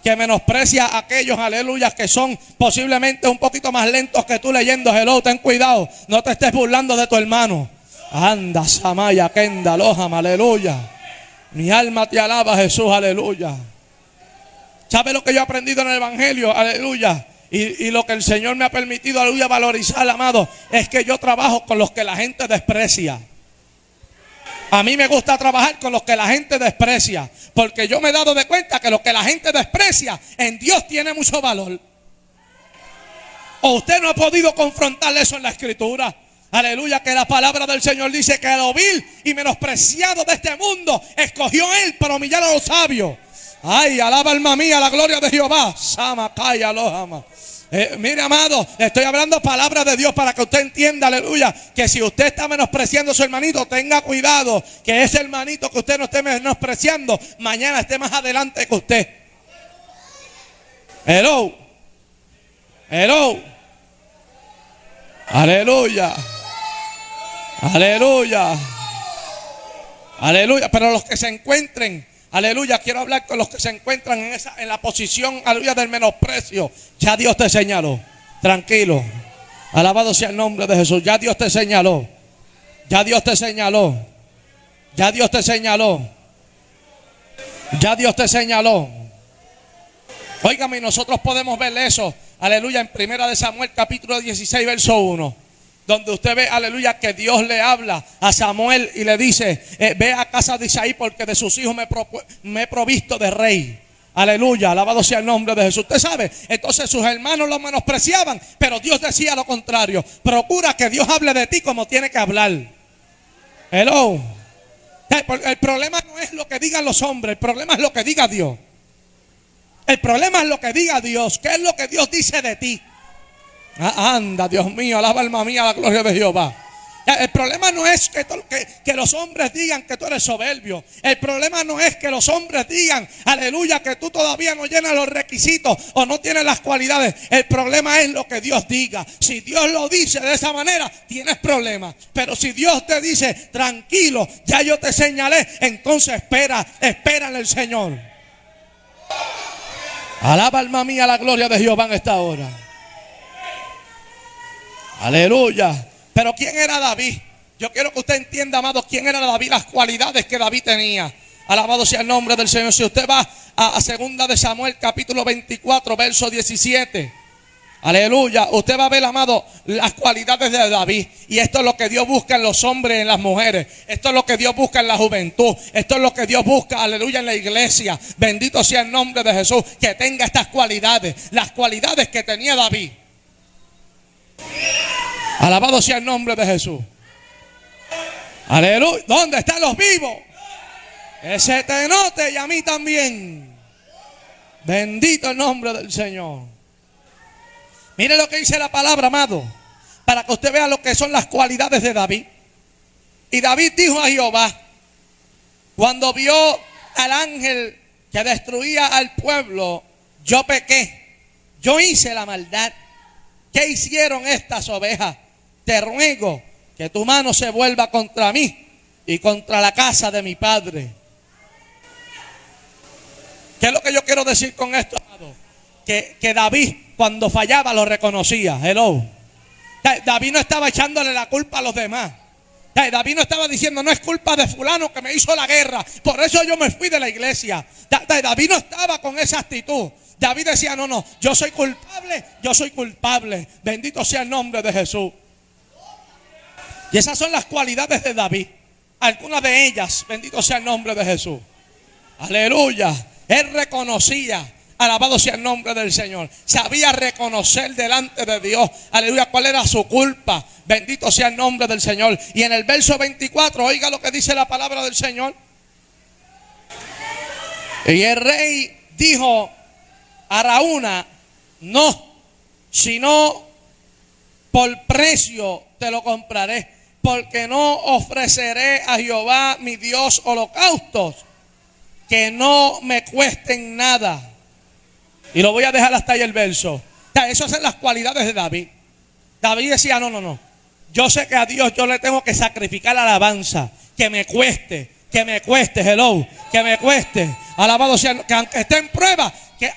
que menosprecia a aquellos, aleluya, que son posiblemente un poquito más lentos que tú leyendo. Hello, ten cuidado, no te estés burlando de tu hermano. Anda, Samaya, Kenda, Loham, aleluya. Mi alma te alaba, Jesús, aleluya. ¿Sabe lo que yo he aprendido en el evangelio? Aleluya. Y lo que el Señor me ha permitido, aleluya, valorizar, amado, es que yo trabajo con los que la gente desprecia. A mí me gusta trabajar con los que la gente desprecia, porque yo me he dado de cuenta que lo que la gente desprecia en Dios tiene mucho valor. ¿O usted no ha podido confrontar eso en la Escritura? Aleluya, que la palabra del Señor dice que lo vil y menospreciado de este mundo escogió Él para humillar a los sabios. Ay, alaba alma mía la gloria de Jehová. Sama, calla, lohama. Mire, amado, estoy hablando palabras de Dios para que usted entienda, aleluya, que si usted está menospreciando a su hermanito, tenga cuidado que ese hermanito que usted no esté menospreciando mañana esté más adelante que usted. Hello. Hello. Aleluya. Aleluya. Aleluya. Pero los que se encuentren, aleluya, quiero hablar con los que se encuentran en la posición, aleluya, del menosprecio. Ya Dios te señaló. Tranquilo. Alabado sea el nombre de Jesús. Ya Dios te señaló. Ya Dios te señaló. Ya Dios te señaló. Ya Dios te señaló. Óigame, nosotros podemos ver eso, aleluya, en 1 Samuel capítulo 16 verso 1, donde usted ve, aleluya, que Dios le habla a Samuel y le dice, ve a casa de Isaí porque de sus hijos me he provisto de rey. Aleluya, alabado sea el nombre de Jesús. Usted sabe, entonces sus hermanos lo menospreciaban, pero Dios decía lo contrario. Procura que Dios hable de ti como tiene que hablar. Hello. El problema no es lo que digan los hombres, el problema es lo que diga Dios. El problema es lo que diga Dios. ¿Qué es lo que Dios dice de ti? Anda, Dios mío, alaba alma mía la gloria de Jehová. El problema no es que los hombres digan que tú eres soberbio. El problema no es que los hombres digan, aleluya, que tú todavía no llenas los requisitos o no tienes las cualidades. El problema es lo que Dios diga. Si Dios lo dice de esa manera, tienes problemas. Pero si Dios te dice, tranquilo, ya yo te señalé, entonces espera en el Señor. Alaba alma mía la gloria de Jehová en esta hora. Aleluya. Pero ¿quién era David? Yo quiero que usted entienda, amado, quién era David, las cualidades que David tenía. Alabado sea el nombre del Señor. Si usted va a 2 de Samuel capítulo 24 verso 17, aleluya, usted va a ver, amado, las cualidades de David. Y esto es lo que Dios busca en los hombres y en las mujeres. Esto es lo que Dios busca en la juventud. Esto es lo que Dios busca, aleluya, en la iglesia. Bendito sea el nombre de Jesús, que tenga estas cualidades. Las cualidades que tenía David. Alabado sea el nombre de Jesús. Aleluya. ¿Dónde están los vivos? Que se te note y a mí también. Bendito el nombre del Señor. Mire lo que dice la palabra, amado, para que usted vea lo que son las cualidades de David. Y David dijo a Jehová, cuando vio al ángel que destruía al pueblo, yo pequé, yo hice la maldad. ¿Qué hicieron estas ovejas? Te ruego que tu mano se vuelva contra mí y contra la casa de mi padre. ¿Qué es lo que yo quiero decir con esto, amado? Que David, cuando fallaba, lo reconocía. Hello. David no estaba echándole la culpa a los demás. David no estaba diciendo, no es culpa de fulano que me hizo la guerra, por eso yo me fui de la iglesia. David no estaba con esa actitud. David decía, no, yo soy culpable, yo soy culpable. Bendito sea el nombre de Jesús. Y esas son las cualidades de David. Algunas de ellas, bendito sea el nombre de Jesús. Aleluya. Él reconocía, alabado sea el nombre del Señor. Sabía reconocer delante de Dios, aleluya, cuál era su culpa. Bendito sea el nombre del Señor. Y en el verso 24, oiga lo que dice la palabra del Señor. Y el rey dijo a Araúna, no, sino por precio te lo compraré, porque no ofreceré a Jehová mi Dios holocaustos que no me cuesten nada. Y lo voy a dejar hasta ahí el verso. Esas son las cualidades de David. David decía, no, yo sé que a Dios yo le tengo que sacrificar alabanza, que me cueste, hello, que me cueste. Alabado sea, que aunque esté en prueba,